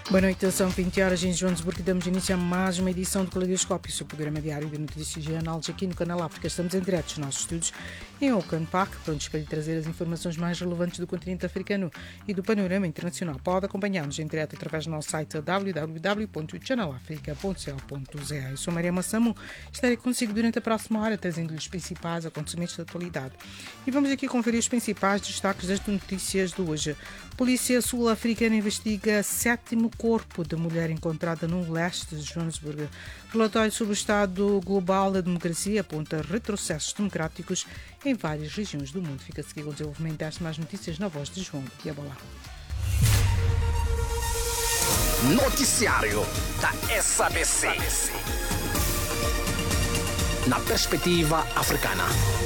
Boa noite, são 20 horas em Joanesburgo e damos início a mais uma edição do Caleidoscópio, o seu programa diário de notícias e análises aqui no Canal África. Estamos em direto dos nossos estúdios em Auckland Park, prontos para lhe trazer as informações mais relevantes do continente africano e do panorama internacional. Pode acompanhar-nos em direto através do nosso site www.channelafrica.cl.za. Eu sou Maria Massamo, estarei consigo durante a próxima hora, trazendo-lhe os principais acontecimentos da atualidade. E vamos aqui conferir os principais destaques das notícias de hoje. Polícia sul-africana investiga sétimo corpo de mulher encontrada no leste de Joanesburgo. Relatório sobre o estado global da democracia aponta retrocessos democráticos em várias regiões do mundo. Fica a seguir o desenvolvimento destas mais notícias na voz de João Diabolá. Noticiário da SABC. Na perspectiva africana.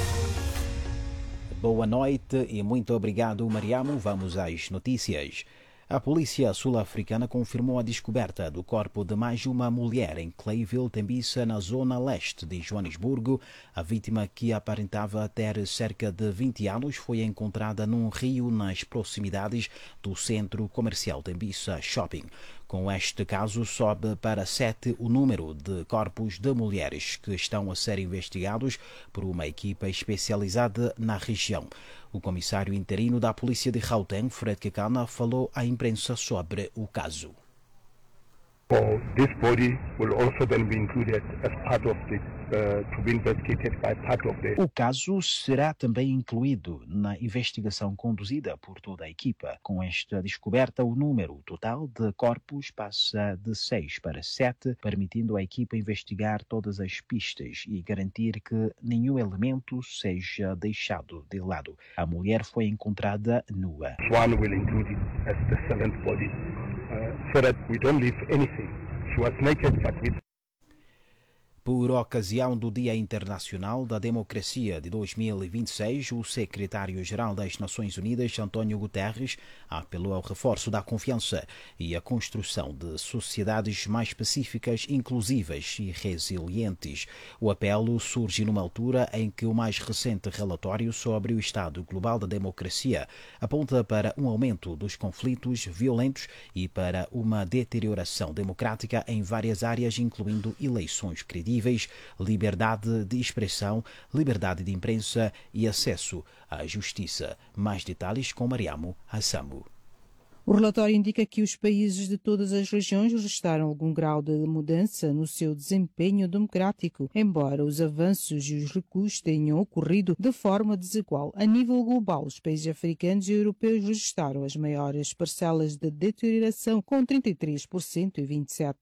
Boa noite e muito obrigado, Mariamo. Vamos às notícias. A polícia sul-africana confirmou a descoberta do corpo de mais uma mulher em Clayville, Tembisa, na zona leste de Joanesburgo. A vítima, que aparentava ter cerca de 20 anos, foi encontrada num rio nas proximidades do centro comercial Tembisa Shopping. Com este caso, sobe para 7 o número de corpos de mulheres que estão a ser investigados por uma equipa especializada na região. O comissário interino da polícia de Gauteng, Fred Kekana, falou à imprensa sobre o caso. This body will also then be included as part of the to be investigated by part of the. O caso será também incluído na investigação conduzida por toda a equipa. Com esta descoberta, o número total de corpos passa de 6 para 7, permitindo à equipa investigar todas as pistas e garantir que nenhum elemento seja deixado de lado. A mulher foi encontrada nua. One will include it as the seventh body. So that we don't leave anything. She was naked, but with. Por ocasião do Dia Internacional da Democracia de 2026, o secretário-geral das Nações Unidas, António Guterres, apelou ao reforço da confiança e à construção de sociedades mais pacíficas, inclusivas e resilientes. O apelo surge numa altura em que o mais recente relatório sobre o estado global da democracia aponta para um aumento dos conflitos violentos e para uma deterioração democrática em várias áreas, incluindo eleições credíveis, liberdade de expressão, liberdade de imprensa e acesso à justiça. Mais detalhes com Mariamo Hassambu. O relatório indica que os países de todas as regiões registraram algum grau de mudança no seu desempenho democrático, embora os avanços e os recuos tenham ocorrido de forma desigual. A nível global, os países africanos e europeus registraram as maiores parcelas de deterioração, com 33% e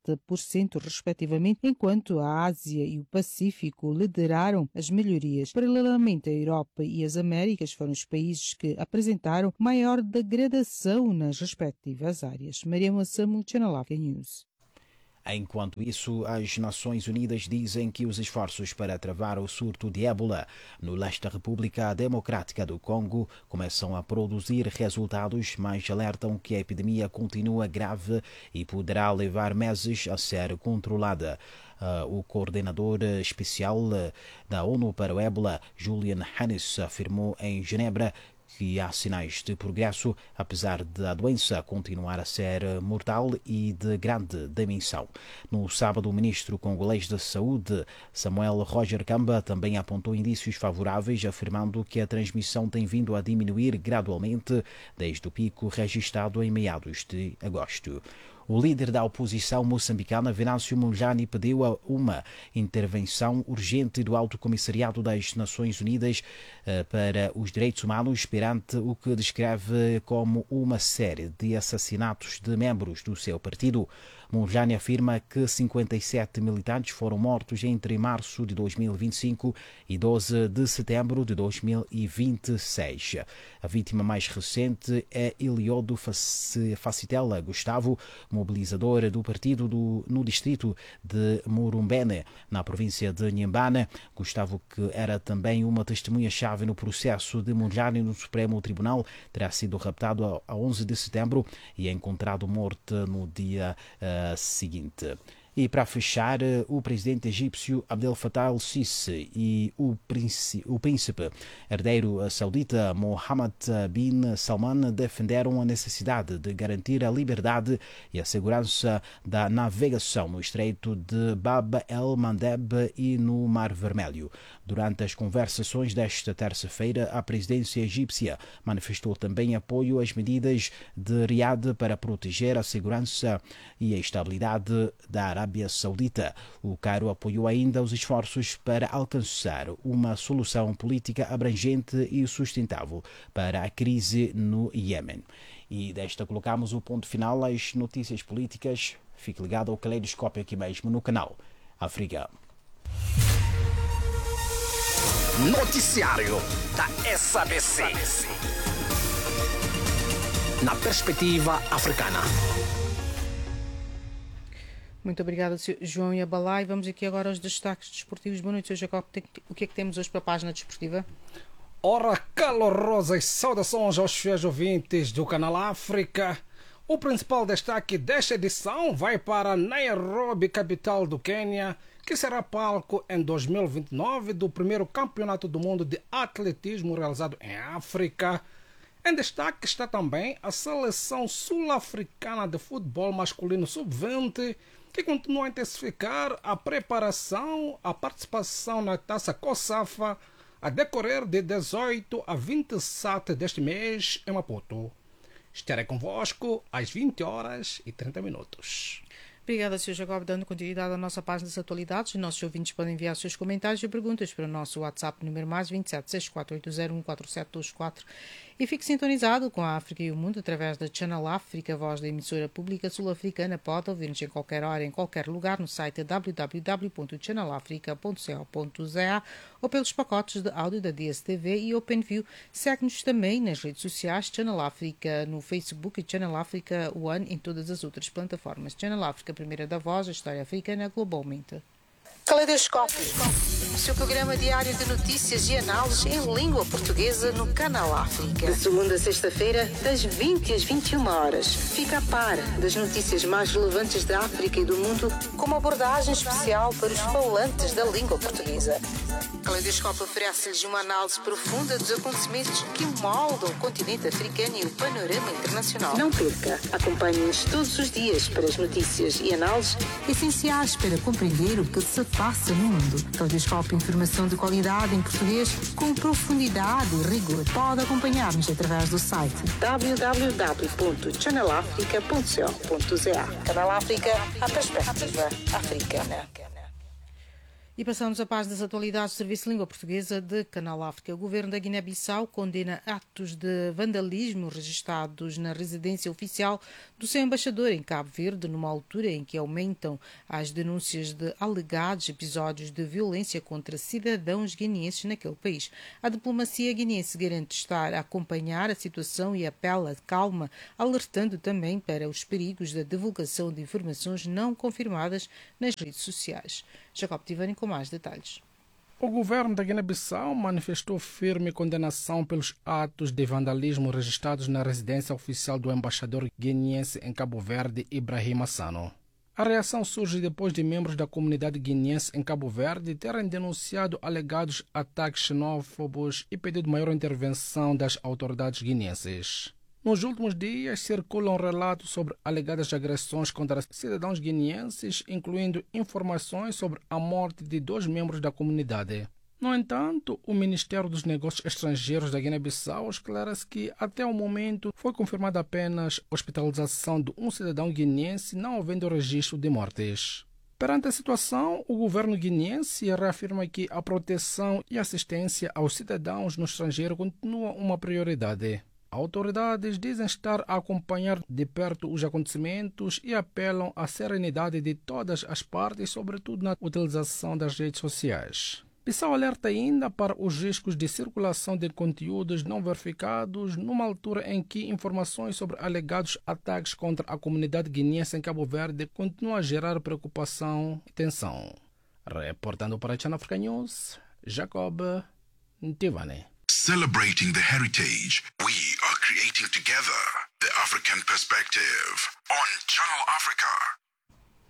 27%, respectivamente, enquanto a Ásia e o Pacífico lideraram as melhorias. Paralelamente, a Europa e as Américas foram os países que apresentaram maior degradação nas respectivas áreas. Maria Massamo, Channel Africa News. Enquanto isso, as Nações Unidas dizem que os esforços para travar o surto de ébola no leste da República Democrática do Congo começam a produzir resultados, mas alertam que a epidemia continua grave e poderá levar meses a ser controlada. O coordenador especial da ONU para o ébola, Julian Hannes, afirmou em Genebra que há sinais de progresso, apesar de a doença continuar a ser mortal e de grande dimensão. No sábado, o ministro congolês da Saúde, Samuel Roger Kamba, também apontou indícios favoráveis, afirmando que a transmissão tem vindo a diminuir gradualmente desde o pico registrado em meados de agosto. O líder da oposição moçambicana, Venâncio Mondlane, pediu uma intervenção urgente do Alto Comissariado das Nações Unidas para os Direitos Humanos perante o que descreve como uma série de assassinatos de membros do seu partido. Mondlane afirma que 57 militantes foram mortos entre março de 2025 e 12 de setembro de 2026. A vítima mais recente é Iliodo Facitela Gustavo, mobilizador do partido no distrito de Murumbene, na província de Inhambane. Gustavo, que era também uma testemunha-chave no processo de Mondlane no Supremo Tribunal, terá sido raptado a 11 de setembro e encontrado morto no dia seguinte. E para fechar, o presidente egípcio Abdel Fattah al-Sisi e o príncipe herdeiro saudita Mohammed bin Salman defenderam a necessidade de garantir a liberdade e a segurança da navegação no Estreito de Bab el-Mandeb e no Mar Vermelho. Durante as conversações desta terça-feira, a presidência egípcia manifestou também apoio às medidas de Riad para proteger a segurança e a estabilidade da Arábia Saudita. O Cairo apoiou ainda os esforços para alcançar uma solução política abrangente e sustentável para a crise no Iêmen. E desta colocamos o ponto final às notícias políticas. Fique ligado ao Caleidoscópio aqui mesmo no canal África. Noticiário da SABC. Na perspectiva africana. Muito obrigada, João e Abalai. Vamos aqui agora aos destaques desportivos. Boa noite, Sr. Jacob. O que é que temos hoje para a página desportiva? Ora, calorosas saudações aos fiéis ouvintes do canal África. O principal destaque desta edição vai para Nairobi, capital do Quênia, que será palco em 2029 do primeiro campeonato do mundo de atletismo realizado em África. Em destaque está também a seleção sul-africana de futebol masculino sub-20, que continua a intensificar a preparação, a participação na Taça COSAFA, a decorrer de 18 a 27 deste mês em Maputo. Estarei convosco às 20h30. Obrigada, Sr. Jacob, dando continuidade à nossa página das atualidades. Os nossos ouvintes podem enviar seus comentários e perguntas para o nosso WhatsApp número mais 27 e fique sintonizado com a África e o mundo através da Channel África, voz da emissora pública sul-africana. Pode ouvir-nos em qualquer hora, em qualquer lugar, no site www.channelafrica.co.za ou pelos pacotes de áudio da DSTV e OpenView. Segue-nos também nas redes sociais, Channel África no Facebook e Channel África One em todas as outras plataformas. Channel África, primeira da voz, a história africana globalmente. Caleidoscópio, o seu programa diário de notícias e análises em língua portuguesa no canal África. De segunda a sexta-feira, das 20 às 21h. Fica a par das notícias mais relevantes da África e do mundo, com uma abordagem especial para os falantes da língua portuguesa. Caleidoscópio oferece-lhes uma análise profunda dos acontecimentos que moldam o continente africano e o panorama internacional. Não perca, acompanhe-nos todos os dias para as notícias e análises essenciais para compreender o que se passa no mundo. Caleidoscópio, informação de qualidade em português com profundidade e rigor. Pode acompanhar-nos através do site www.channelafrica.co.za. Canal África, a perspectiva africana. E passamos a página das atualidades do Serviço de Língua Portuguesa de Canal África. O governo da Guiné-Bissau condena atos de vandalismo registrados na residência oficial do seu embaixador em Cabo Verde, numa altura em que aumentam as denúncias de alegados episódios de violência contra cidadãos guineenses naquele país. A diplomacia guineense garante estar a acompanhar a situação e apela de calma, alertando também para os perigos da divulgação de informações não confirmadas nas redes sociais. Jacob Tivani com mais detalhes. O governo da Guiné-Bissau manifestou firme condenação pelos atos de vandalismo registrados na residência oficial do embaixador guineense em Cabo Verde, Ibrahim Assano. A reação surge depois de membros da comunidade guineense em Cabo Verde terem denunciado alegados ataques xenófobos e pedido maior intervenção das autoridades guineenses. Nos últimos dias, circulam relatos sobre alegadas agressões contra cidadãos guineenses, incluindo informações sobre a morte de 2 membros da comunidade. No entanto, o Ministério dos Negócios Estrangeiros da Guiné-Bissau esclarece que, até o momento, foi confirmada apenas a hospitalização de um cidadão guineense, não havendo registro de mortes. Perante a situação, o governo guineense reafirma que a proteção e assistência aos cidadãos no estrangeiro continua uma prioridade. Autoridades dizem estar a acompanhar de perto os acontecimentos e apelam à serenidade de todas as partes, sobretudo na utilização das redes sociais. Bissau alerta ainda para os riscos de circulação de conteúdos não verificados numa altura em que informações sobre alegados ataques contra a comunidade guineense em Cabo Verde continuam a gerar preocupação e tensão. Reportando para a Channel Africa News, Jacob Tivani. Celebrating the heritage, we are creating together the African perspective on Channel Africa.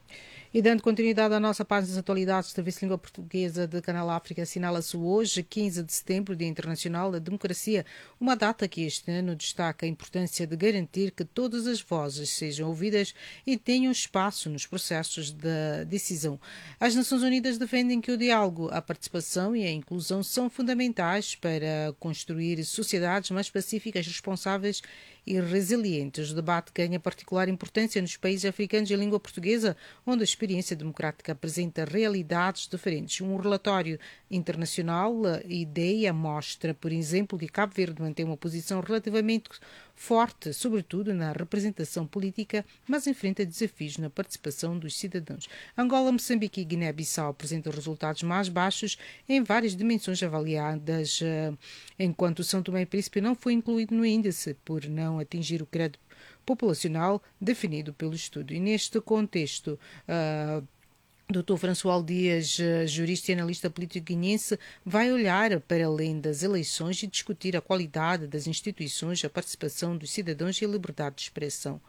E dando continuidade à nossa página das atualidades da Vice-Língua Portuguesa de Canal África, assinala-se hoje, 15 de setembro, Dia Internacional da Democracia, uma data que este ano destaca a importância de garantir que todas as vozes sejam ouvidas e tenham espaço nos processos de decisão. As Nações Unidas defendem que o diálogo, a participação e a inclusão são fundamentais para construir sociedades mais pacíficas, responsáveis e resilientes. O debate ganha particular importância nos países africanos em língua portuguesa, onde a experiência democrática apresenta realidades diferentes. Um relatório internacional, IDEA, mostra, por exemplo, que Cabo Verde mantém uma posição relativamente forte, sobretudo na representação política, mas enfrenta desafios na participação dos cidadãos. Angola, Moçambique e Guiné-Bissau apresentam resultados mais baixos em várias dimensões avaliadas, enquanto São Tomé e Príncipe não foi incluído no índice por não atingir o crédito populacional definido pelo estudo. E neste contexto, Dr. François Dias, jurista e analista político guineense, vai olhar para além das eleições e discutir a qualidade das instituições, a participação dos cidadãos e a liberdade de expressão.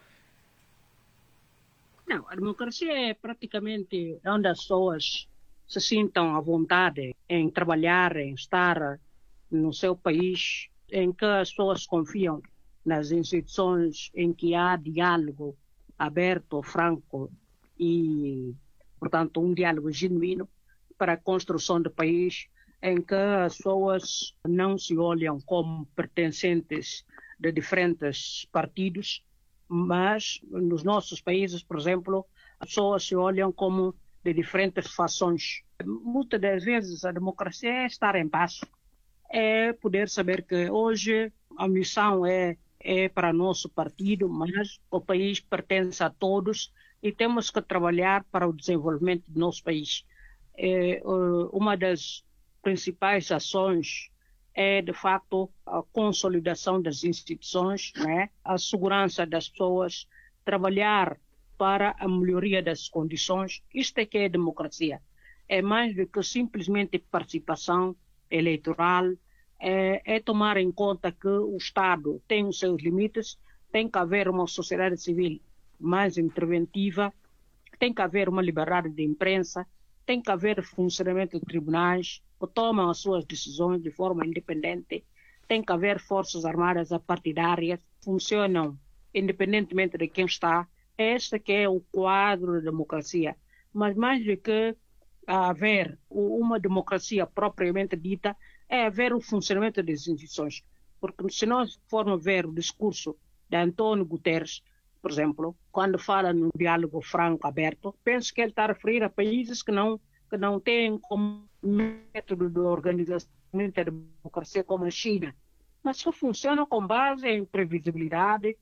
Não, a democracia é praticamente onde as pessoas se sintam à vontade em trabalhar, em estar no seu país, em que as pessoas confiam nas instituições, em que há diálogo aberto, franco e, portanto, um diálogo genuíno para a construção do país, em que as pessoas não se olham como pertencentes de diferentes partidos, mas nos nossos países, por exemplo, as pessoas se olham como de diferentes fações. Muitas das vezes a democracia é estar em paz, é poder saber que hoje a missão é para nosso partido, mas o país pertence a todos e temos que trabalhar para o desenvolvimento do nosso país. Uma das principais ações é, de facto, a consolidação das instituições, né? A segurança das pessoas, trabalhar para a melhoria das condições. Isto é que é democracia. É mais do que simplesmente participação eleitoral, é tomar em conta que o Estado tem os seus limites, tem que haver uma sociedade civil mais interventiva, tem que haver uma liberdade de imprensa, tem que haver funcionamento de tribunais que tomam as suas decisões de forma independente, tem que haver forças armadas apartidárias que funcionam independentemente de quem está. Este que é o quadro da democracia. Mas mais do que haver uma democracia propriamente dita, é haver o funcionamento das instituições. Porque se nós formos ver o discurso de António Guterres, por exemplo, quando fala num diálogo franco, aberto, penso que ele está a referir a países que não têm como método de organização da democracia como a China, mas que funcionam com base em previsibilidade,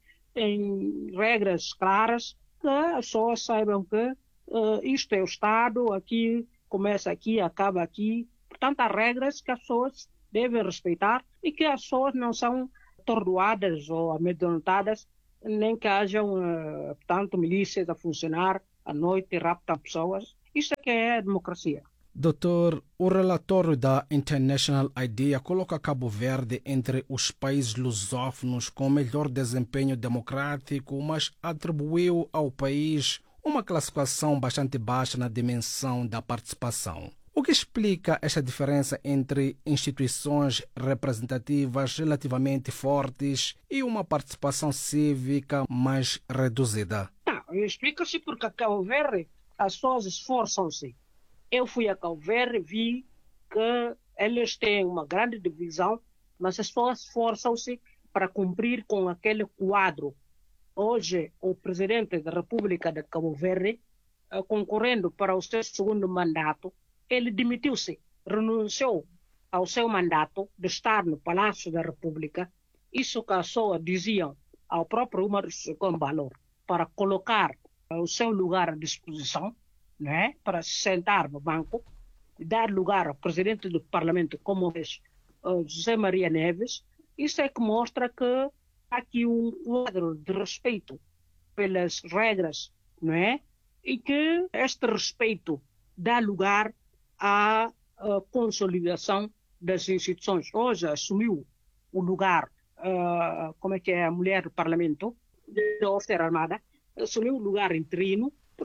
em regras claras, que as pessoas saibam que isto é o Estado, aqui começa aqui, acaba aqui. Portanto, há regras que as pessoas devem respeitar e que as pessoas não são atordoadas ou amedrontadas, nem que hajam, portanto, milícias a funcionar à noite e raptam pessoas. Isso é que é a democracia. Doutor, o relatório da International IDEA coloca Cabo Verde entre os países lusófonos com melhor desempenho democrático, mas atribuiu ao país uma classificação bastante baixa na dimensão da participação. O que explica esta diferença entre instituições representativas relativamente fortes e uma participação cívica mais reduzida? Explica-se porque a Cabo Verde as pessoas esforçam-se. Eu fui a Cabo Verde, vi que eles têm uma grande divisão, mas as pessoas esforçam-se para cumprir com aquele quadro. Hoje, o presidente da República de Cabo Verde, concorrendo para o seu segundo mandato, ele demitiu-se, renunciou ao seu mandato de estar no Palácio da República. Isso que as pessoas diziam ao próprio Umar Balor, para colocar o seu lugar à disposição, né, para se sentar no banco, dar lugar ao presidente do Parlamento, como é José Maria Neves. Isso é que mostra que há aqui um quadro de respeito pelas regras, não é? E que este respeito dá lugar à consolidação das instituições. Hoje assumiu o lugar, a mulher do Parlamento, da Oficina Armada, assumiu o lugar interino,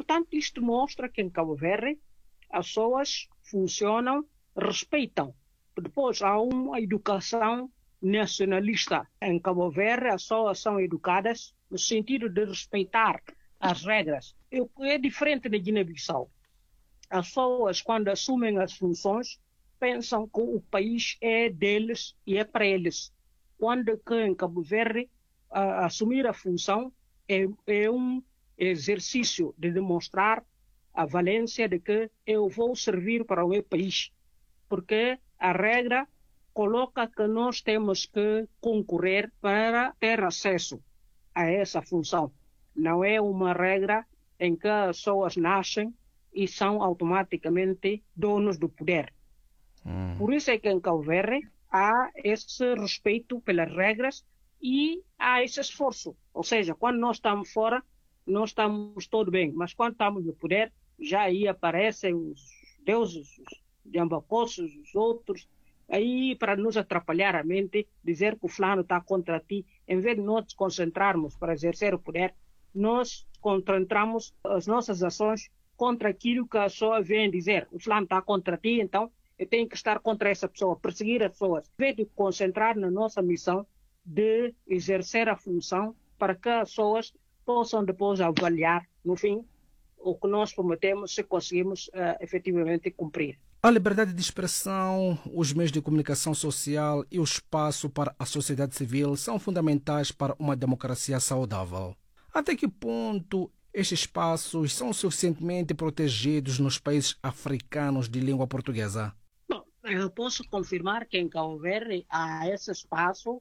portanto, isto mostra que em Cabo Verde as pessoas funcionam, respeitam. Depois há uma educação nacionalista. Em Cabo Verde as pessoas são educadas no sentido de respeitar as regras. É diferente da Guiné-Bissau. As pessoas, quando assumem as funções, pensam que o país é deles e é para eles. Quando que em Cabo Verde assumir a função é um exercício de demonstrar a valência de que eu vou servir para o meu país. Porque a regra coloca que nós temos que concorrer para ter acesso a essa função. Não é uma regra em que as pessoas nascem e são automaticamente donos do poder. Por isso é que em Cabo Verde há esse respeito pelas regras e há esse esforço. Ou seja, quando nós estamos fora, nós estamos todo bem. Mas quando estamos no poder, já aí aparecem os deuses, os diambacossos, os outros, aí para nos atrapalhar a mente, dizer que o fulano está contra ti. Em vez de nós nos concentrarmos para exercer o poder, nós concentramos as nossas ações contra aquilo que a pessoa vem dizer. O fulano está contra ti, então eu tenho que estar contra essa pessoa, perseguir as pessoas. Em vez de concentrar na nossa missão de exercer a função para que as pessoas possam depois avaliar, no fim, o que nós prometemos, se conseguimos efetivamente cumprir. A liberdade de expressão, os meios de comunicação social e o espaço para a sociedade civil são fundamentais para uma democracia saudável. Até que ponto estes espaços são suficientemente protegidos nos países africanos de língua portuguesa? Bom, eu posso confirmar que em Cabo Verde há esse espaço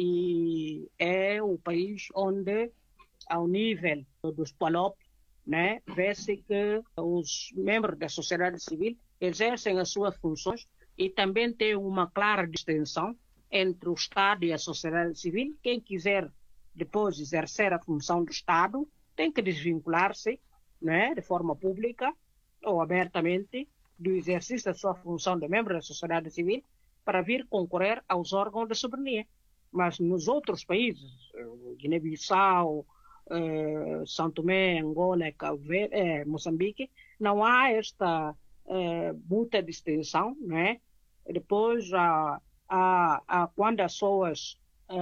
e é o país onde, ao nível dos PALOP, né, vê-se que os membros da sociedade civil exercem as suas funções e também tem uma clara distinção entre o Estado e a sociedade civil. Quem quiser depois exercer a função do Estado tem que desvincular-se, né, de forma pública ou abertamente do exercício da sua função de membro da sociedade civil para vir concorrer aos órgãos de soberania. Mas nos outros países, Guiné-Bissau, São Tomé, Angola, Moçambique, não há esta muita distinção, né? Depois, quando as pessoas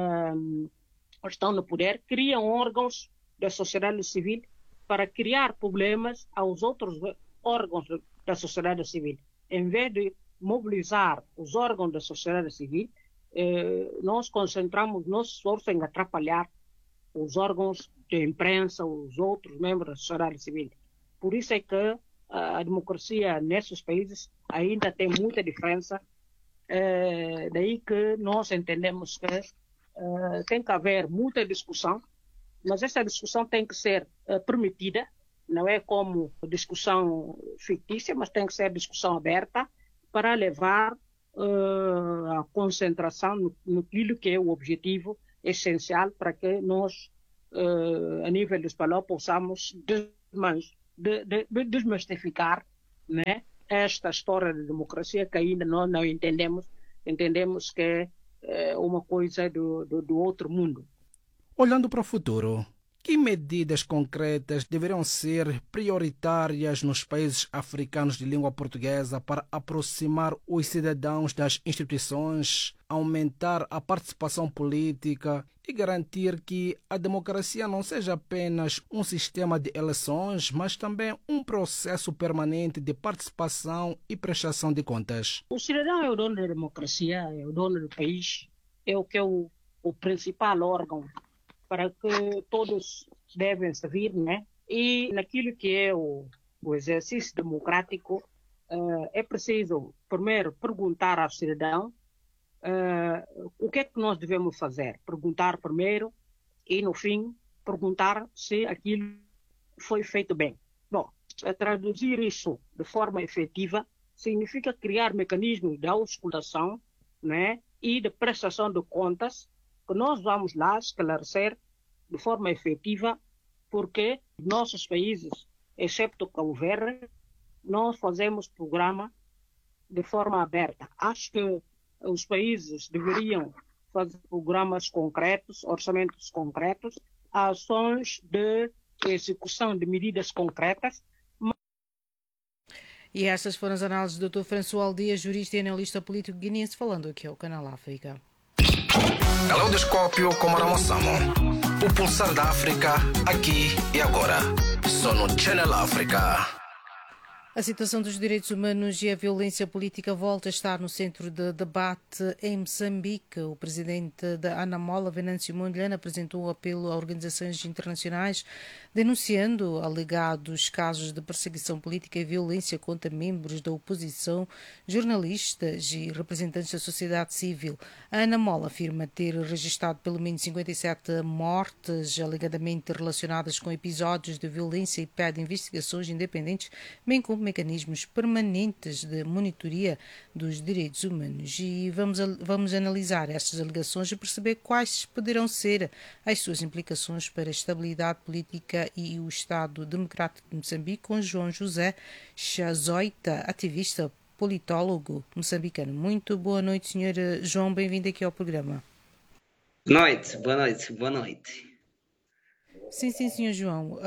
estão no poder, criam órgãos da sociedade civil para criar problemas aos outros órgãos da sociedade civil. Em vez de mobilizar os órgãos da sociedade civil, nós concentramos nosso esforço em atrapalhar os órgãos de imprensa, os outros membros da sociedade civil. Por isso é que a democracia nesses países ainda tem muita diferença. Daí que nós entendemos que tem que haver muita discussão, mas essa discussão tem que ser permitida, não é como discussão fictícia, mas tem que ser discussão aberta para levar a concentração naquilo que é o objetivo essencial para que nós, a nível dos PALOP, possamos desmistificar, né, esta história de democracia que ainda nós não entendemos. Entendemos que é uma coisa do outro mundo. Olhando para o futuro, que medidas concretas deveriam ser prioritárias nos países africanos de língua portuguesa para aproximar os cidadãos das instituições, aumentar a participação política e garantir que a democracia não seja apenas um sistema de eleições, mas também um processo permanente de participação e prestação de contas? O cidadão é o dono da democracia, é o dono do país, é o que é o principal órgão para que todos devem servir, né? E naquilo que é o exercício democrático, é preciso, primeiro, perguntar ao cidadão o que é que nós devemos fazer. Perguntar primeiro e, no fim, perguntar se aquilo foi feito bem. Bom, traduzir isso de forma efetiva significa criar mecanismos de auscultação, né, e de prestação de contas, que nós vamos lá esclarecer de forma efetiva, porque nossos países, excepto Cabo Verde, nós fazemos programa de forma aberta. Acho que os países deveriam fazer programas concretos, orçamentos concretos, ações de a execução de medidas concretas. E estas foram as análises do Dr. François Aldia, jurista e analista político guineense, falando aqui ao Canal África. Caleidoscópio com Maramo Samo. O pulsar da África, aqui e agora. Só no Channel África. A situação dos direitos humanos e a violência política volta a estar no centro de debate em Moçambique. O presidente da Anamola, Venâncio Mondlane, apresentou um apelo a organizações internacionais denunciando alegados casos de perseguição política e violência contra membros da oposição, jornalistas e representantes da sociedade civil. A Anamola afirma ter registrado pelo menos 57 mortes alegadamente relacionadas com episódios de violência e pede investigações independentes, bem como mecanismos permanentes de monitoria dos direitos humanos. E vamos analisar estas alegações e perceber quais poderão ser as suas implicações para a estabilidade política e o Estado Democrático de Moçambique, com João José Chazoita, ativista politólogo moçambicano. Muito boa noite, Sr. João, bem-vindo aqui ao programa. Boa noite. Sim, Sr. João.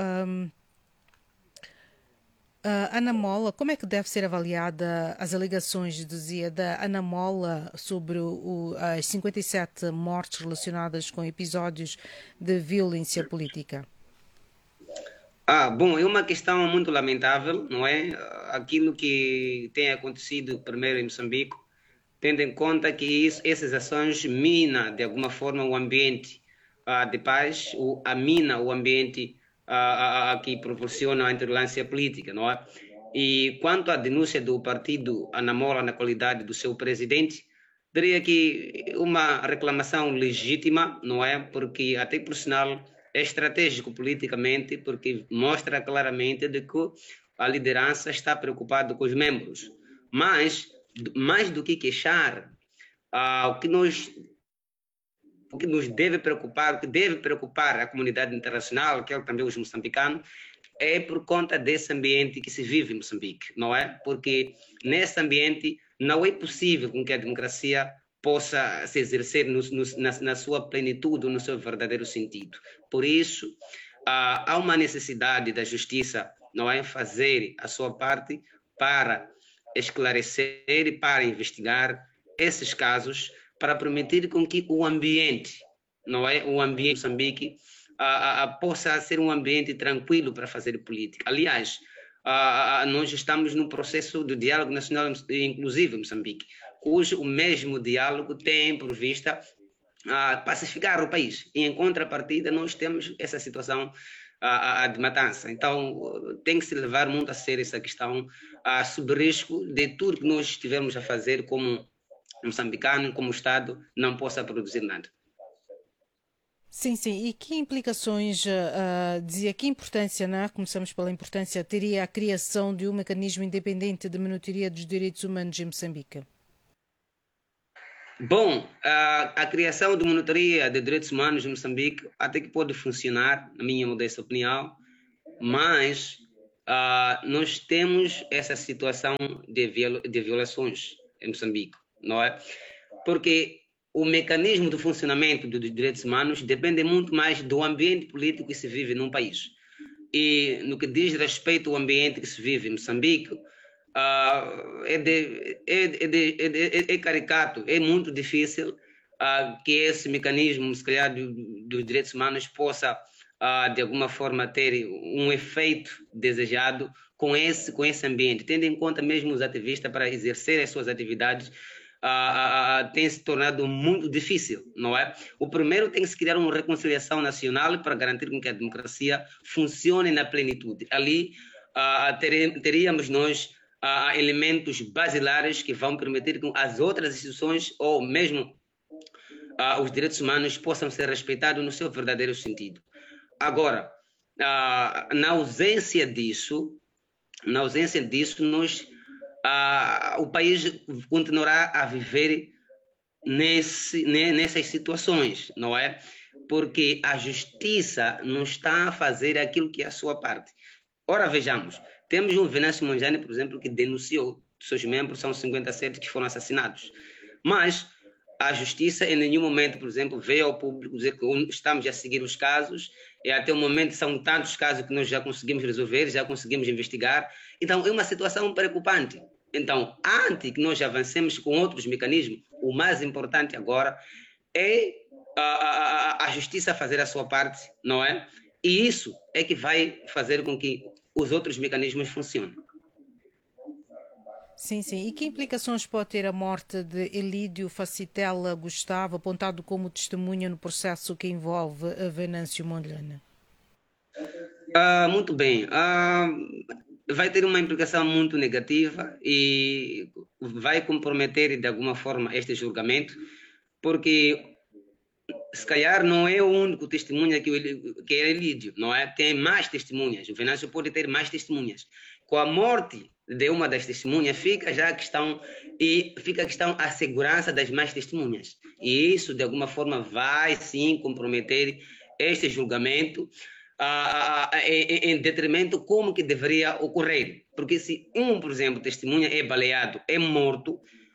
Anamola, como é que deve ser avaliada as alegações, dizia, da Anamola sobre as 57 mortes relacionadas com episódios de violência política? Bom, é uma questão muito lamentável, não é? Aquilo que tem acontecido primeiro em Moçambique, tendo em conta que essas ações minam de alguma forma o ambiente de paz, mina o ambiente que proporciona a intolerância política, não é? E quanto à denúncia do partido Anamola na qualidade do seu presidente, diria que uma reclamação legítima, não é? Porque até por sinal é estratégico politicamente, porque mostra claramente de que a liderança está preocupada com os membros. Mas, mais do que queixar, o que nos deve preocupar, o que deve preocupar a comunidade internacional, que é também os moçambicanos, é por conta desse ambiente que se vive em Moçambique, não é? Porque nesse ambiente não é possível com que a democracia possa se exercer na sua plenitude, no seu verdadeiro sentido. Por isso, há uma necessidade da justiça, não é, fazer a sua parte para esclarecer e para investigar esses casos, para permitir com que o ambiente, não é, o ambiente de Moçambique possa ser um ambiente tranquilo para fazer política. Aliás, nós estamos num processo de diálogo nacional inclusivo em Moçambique, cujo o mesmo diálogo tem por vista pacificar o país. E em contrapartida nós temos essa situação de matança. Então tem que se levar muito a sério essa questão, sob risco de tudo que nós estivermos a fazer como moçambicano, como Estado, não possa produzir nada. Sim. E que implicações, dizia, que importância, né? Começamos pela importância, teria a criação de um mecanismo independente de monitoria dos direitos humanos em Moçambique? Bom, a criação de monitoria de direitos humanos em Moçambique até que pode funcionar, na minha modesta opinião, mas nós temos essa situação de violações em Moçambique, não é? Porque o mecanismo de funcionamento dos direitos humanos depende muito mais do ambiente político que se vive num país. E no que diz respeito ao ambiente que se vive em Moçambique, é caricato, é muito difícil que esse mecanismo, se calhar, dos direitos humanos possa, de alguma forma, ter um efeito desejado com esse ambiente, tendo em conta mesmo os ativistas para exercer as suas atividades, tem se tornado muito difícil, não é? O primeiro tem que se criar uma reconciliação nacional para garantir que a democracia funcione na plenitude. Ali teríamos nós elementos basilares que vão permitir que as outras instituições ou mesmo os direitos humanos possam ser respeitados no seu verdadeiro sentido. Agora, na ausência disso, o país continuará a viver nessas situações, não é? Porque a justiça não está a fazer aquilo que é a sua parte. Ora, vejamos, temos um Venâncio Mondlane, por exemplo, que denunciou, seus membros são 57 que foram assassinados. Mas a justiça em nenhum momento, por exemplo, veio ao público dizer que estamos a seguir os casos E até o momento são tantos casos que nós já conseguimos resolver, já conseguimos investigar. Então, é uma situação preocupante. Então, antes que nós avancemos com outros mecanismos, o mais importante agora é a justiça fazer a sua parte, não é? E isso é que vai fazer com que os outros mecanismos funcionem. Sim, sim. E que implicações pode ter a morte de Elídio Facitela Gustavo, apontado como testemunha no processo que envolve a Venâncio Mondlane? Muito bem. Vai ter uma implicação muito negativa e vai comprometer de alguma forma este julgamento, porque se calhar não é o único testemunha que é Elídio, não é? Tem mais testemunhas. O Venâncio pode ter mais testemunhas. Com a morte de uma das testemunhas, fica a questão a segurança das mais testemunhas. E isso, de alguma forma, vai sim comprometer este julgamento em detrimento como que deveria ocorrer. Porque se por exemplo, testemunha é baleado, é morto,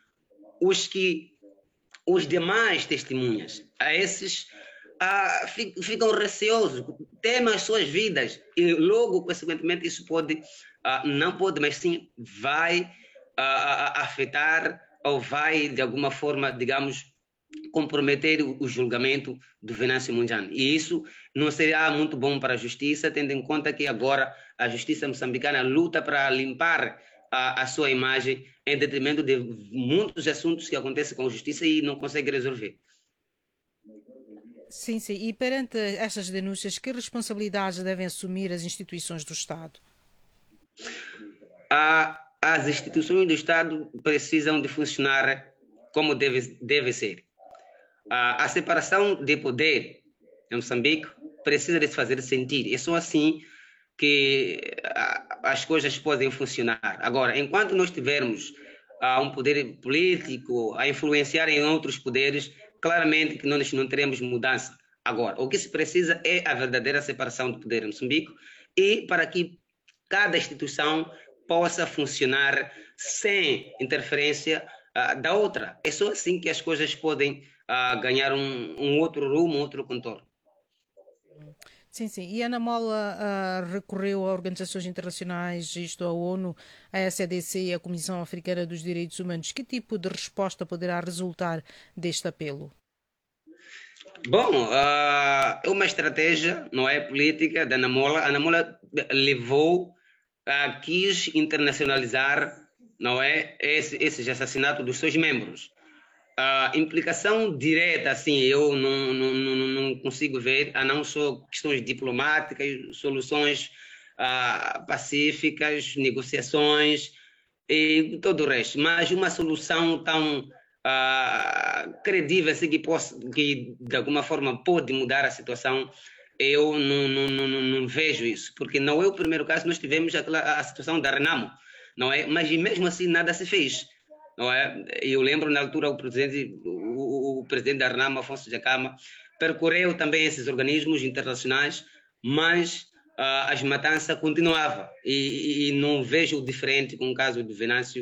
os demais testemunhas, esses ficam receosos, temem as suas vidas e logo, consequentemente, isso não pode, mas sim vai afetar ou vai, de alguma forma, digamos, comprometer o julgamento do Venâncio Mondlane. E isso não será muito bom para a justiça, tendo em conta que agora a justiça moçambicana luta para limpar a sua imagem em detrimento de muitos assuntos que acontecem com a justiça e não consegue resolver. Sim, sim. E perante estas denúncias, que responsabilidades devem assumir as instituições do Estado? As instituições do Estado precisam de funcionar como deve ser. A separação de poder em Moçambique precisa de se fazer sentir. É só assim que as coisas podem funcionar. Agora, enquanto nós tivermos um poder político a influenciar em outros poderes, claramente que nós não teremos mudança. Agora, o que se precisa é a verdadeira separação do poder em Moçambique e para que cada instituição possa funcionar sem interferência da outra. É só assim que as coisas podem ganhar um outro rumo, um outro contorno. Sim, sim. E a Anamola recorreu a organizações internacionais, isto a ONU, a SADC e a Comissão Africana dos Direitos Humanos. Que tipo de resposta poderá resultar deste apelo? Bom, é uma estratégia, não é, política da Anamola. A Anamola quis internacionalizar, não é, esses assassinatos dos seus membros. A implicação direta, assim, eu não consigo ver, a não só questões diplomáticas, soluções pacíficas, negociações e todo o resto. Mas uma solução tão credível, assim, que de alguma forma pode mudar a situação, eu não vejo isso. Porque não é o primeiro caso, nós tivemos a situação da Renamo, não é? Mas mesmo assim nada se fez. Não é? Eu lembro na altura o presidente da Renamo, Afonso Dhlakama, percorreu também esses organismos internacionais, mas as matanças continuavam e não vejo diferente com o caso do Venâncio